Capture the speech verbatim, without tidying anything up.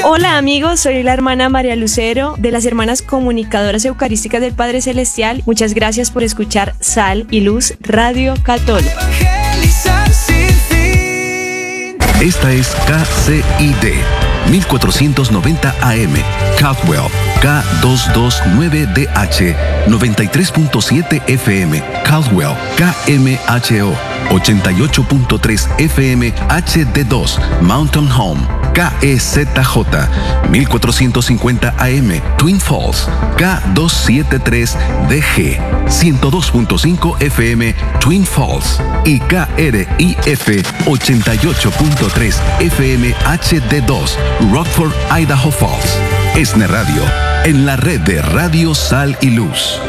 Hola amigos, soy la hermana María Lucero de las Hermanas Comunicadoras Eucarísticas del Padre Celestial. Muchas gracias por escuchar Sal y Luz Radio Católica. Esta es K C I D mil cuatrocientos noventa A M, Caldwell, K doscientos veintinueve D H, noventa y tres punto siete F M, Caldwell, K M H O, ochenta y ocho punto tres F M H D dos, Mountain Home, K E Z J, mil cuatrocientos cincuenta A M, Twin Falls, K doscientos setenta y tres D G, ciento dos punto cinco F M, Twin Falls, y K R I F ochenta y ocho punto tres F M H D dos, Rockford, Idaho Falls. ESNE Radio, en la red de Radio Sal y Luz.